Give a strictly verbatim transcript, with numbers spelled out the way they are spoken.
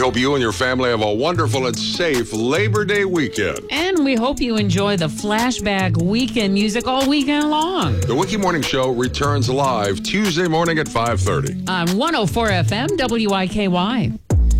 hope you and your family have a wonderful and safe Labor Day weekend. And we hope you enjoy the Flashback Weekend music all weekend long. The Wiki Morning Show returns live Tuesday morning at five thirty. On one oh four F M, W I K Y.